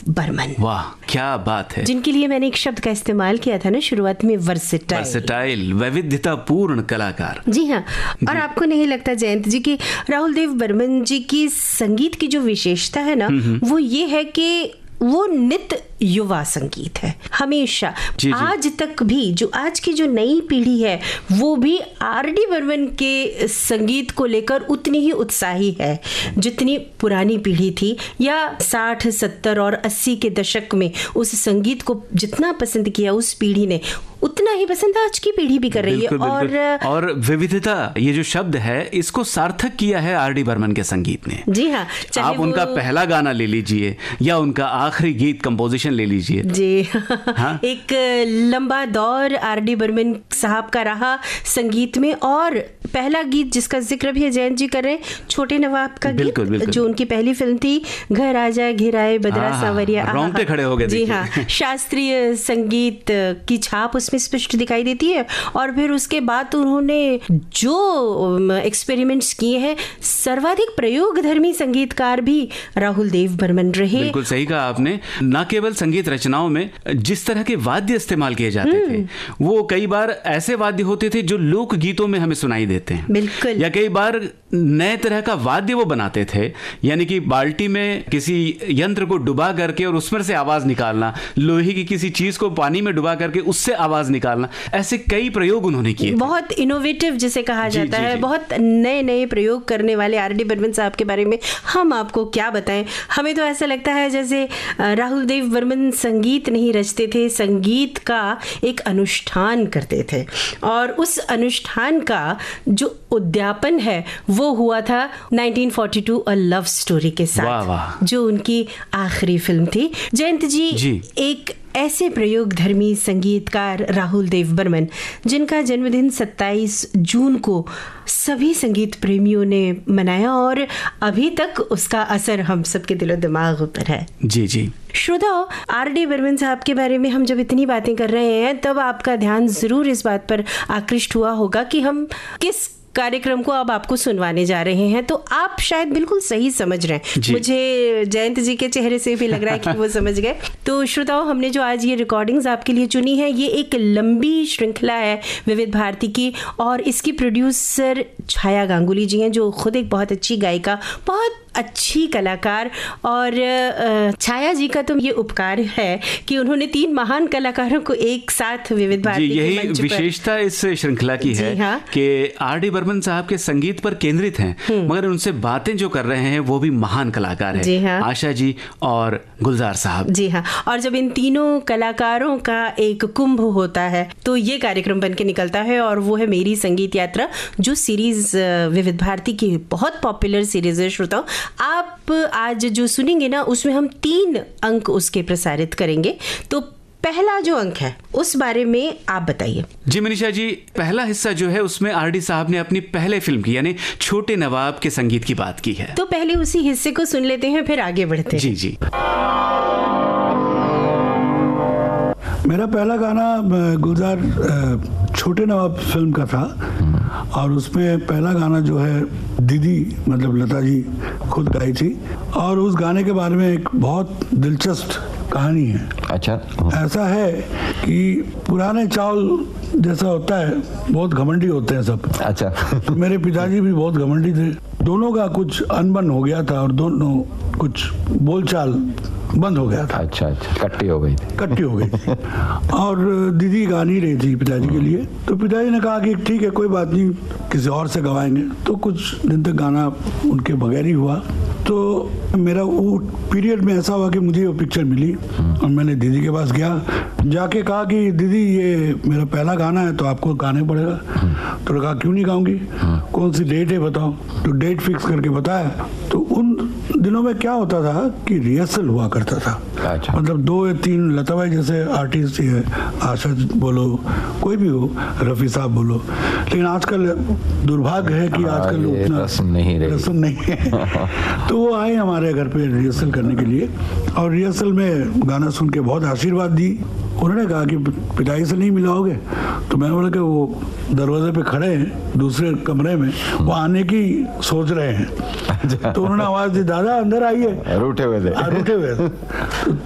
बर्मन। वाह क्या बात है। जिनके लिए मैंने एक शब्द का इस्तेमाल किया था ना शुरुआत में, वर्सेटाइल, वैविध्यतापूर्ण कलाकार। जी हाँ। और आपको नहीं लगता जयंत जी कि राहुल देव बर्मन जी की संगीत की जो विशेषता है ना, वो ये है कि वो नित्य युवा संगीत है हमेशा। जी। आज तक भी जो आज की जो नई पीढ़ी है वो भी आर.डी. बर्मन के संगीत को लेकर उतनी ही उत्साही है जितनी पुरानी पीढ़ी थी, या 60, 70 और 80 के दशक में उस संगीत को जितना पसंद किया उस पीढ़ी ने, उतना ही पसंद आज की पीढ़ी भी कर रही है। और विविधता, ये जो शब्द है, इसको सार्थक किया है आर.डी. बर्मन के संगीत ने। जी हाँ। आप उनका पहला गाना ले लीजिए या उनका आखिरी गीत कंपोजिशन ले लीजिए। जी हाँ? एक लंबा दौर आर.डी. बर्मन साहब का रहा संगीत में, और पहला गीत जिसका जिक्र भी जयंत जी कर रहे हैं, छोटे नवाब का बिल्कुल, गीत, बिल्कुल। जो उनकी पहली फिल्म थी, घर आजा घिराए बदरा सांवरिया। रोंगटे खड़े हो गए। जी हाँ। शास्त्रीय संगीत की छाप उसमें स्पष्ट दिखाई देती है। और फिर उसके बाद उन्होंने जो एक्सपेरिमेंट्स किए हैं, सर्वाधिक प्रयोगधर्मी संगीतकार भी राहुल देव बर्मन रहे। बिल्कुल सही कहा आपने। न केवल संगीत रचनाओं में जिस तरह के वाद्य इस्तेमाल किए जाते थे, वो कई बार ऐसे वाद्य होते थे जो लोक गीतों में हमें सुनाई देते हैं। बिल्कुल। या कई बार नए तरह का वाद्य वो बनाते थे, यानी कि बाल्टी में किसी यंत्र को डुबा करके और उसमें से आवाज निकालना, लोहे की किसी चीज को पानी में डुबा करके उससे आवाज निकालना, ऐसे कई प्रयोग उन्होंने किए। बहुत इनोवेटिव जिसे कहा जाता है, बहुत नए नए प्रयोग करने वाले आर.डी. बर्मन साहब के बारे में हम आपको क्या बताएं। हमें तो ऐसा लगता है जैसे राहुल देव बर्मन संगीत नहीं रचते थे, संगीत का एक अनुष्ठान करते थे, और उस अनुष्ठान का जो उद्यापन है वो हुआ था 1942 अ लव स्टोरी के साथ। वाह वाह। जो उनकी आखिरी फिल्म थी। जयंत जी, एक ऐसे प्रयोगधर्मी संगीतकार राहुल देव बर्मन, जिनका जन्मदिन 27 जून को सभी संगीत प्रेमियों ने मनाया, और अभी तक उसका असर हम सबके दिलो दिमाग पर है। जी जी। श्रोताओ, आर.डी. बर्मन साहब के बारे में हम जब इतनी बातें कर रहे हैं, तब आपका ध्यान जरूर इस बात पर आकृष्ट हुआ होगा कि हम किस कार्यक्रम को अब आपको सुनवाने जा रहे हैं। तो आप शायद बिल्कुल सही समझ रहे हैं। मुझे जयंत जी के चेहरे से भी लग रहा है कि वो समझ गए। तो श्रोताओं, हमने जो आज ये रिकॉर्डिंग्स आपके लिए चुनी है, ये एक लंबी श्रृंखला है विविध भारती की, और इसकी प्रोड्यूसर छाया गांगुली जी हैं, जो खुद एक बहुत अच्छी गायिका, बहुत अच्छी कलाकार। और छाया जी का तो ये उपकार है कि उन्होंने 3 महान कलाकारों को एक साथ विविध भारती के यही मंच पर। विशेषता इस श्रृंखला की है कि आर.डी. बर्मन साहब के संगीत पर केंद्रित हैं, मगर उनसे बातें जो कर रहे हैं वो भी महान कलाकार हैं। आशा जी और गुलजार साहब। जी हाँ। और जब इन तीनों कलाकारों का एक कुंभ होता है तो ये कार्यक्रम बन के निकलता है, और वो है मेरी संगीत यात्रा, जो सीरीज विविध भारती की बहुत पॉपुलर सीरीज है। श्रोताओ, आप आज जो सुनेंगे ना, उसमें हम 3 अंक उसके प्रसारित करेंगे। तो पहला जो अंक है उस बारे में आप बताइए। जी मनीषा जी, पहला हिस्सा जो है उसमें आर.डी. साहब ने अपनी पहले फिल्म की, यानी छोटे नवाब के संगीत की बात की है। तो पहले उसी हिस्से को सुन लेते हैं, फिर आगे बढ़ते हैं। जी जी। मेरा पहला गाना गुलजार छोटे नवाब फिल्म का था, और उसमें पहला गाना जो है दीदी मतलब लता जी खुद गाई थी, और उस गाने के बारे में एक बहुत दिलचस्प कहानी है। अच्छा। ऐसा है कि पुराने चावल जैसा होता है, बहुत घमंडी होते हैं सब। अच्छा। तो मेरे पिताजी भी बहुत घमंडी थे, दोनों का कुछ अनबन हो गया था और दोनों कुछ बोलचाल बंद हो गया था। अच्छा अच्छा, कट्टी हो गई थी और दीदी गा नहीं रही थी पिताजी के लिए, तो पिताजी ने कहा कि ठीक है कोई बात नहीं, किसी और से गवाएंगे। तो कुछ दिन तक गाना उनके बगैर ही हुआ। तो मेरा वो पीरियड में ऐसा हुआ कि मुझे वो पिक्चर मिली और मैंने दीदी के पास गया, जाके कहा कि दीदी ये मेरा पहला गाना है तो आपको गाने पड़ेगा। तो कहा क्यों नहीं गाऊंगी, कौन सी डेट है बताओ। तो डेट फिक्स करके बताया। तो उन दिनों में क्या होता था कि रिहर्सल हुआ करता था। अच्छा। मतलब 2 या 3 लता भाई जैसे आर्टिस्ट है, आशा बोलो कोई भी हो, रफ़ी साहब बोलो, लेकिन आजकल दुर्भाग्य है कि आजकल उतना रस्म नहीं है। तो वो आए हमारे घर पे रिहर्सल करने के लिए, और रिहर्सल में गाना सुन के बहुत आशीर्वाद दी। उन्होंने कहा कि पिताजी से नहीं मिलाओगे, तो मैंने बोला कि वो दरवाजे पे खड़े हैं दूसरे कमरे में, वो आने की सोच रहे हैं। तो उन्होंने आवाज दी, दादा अंदर आइए। रूठे हुए थे।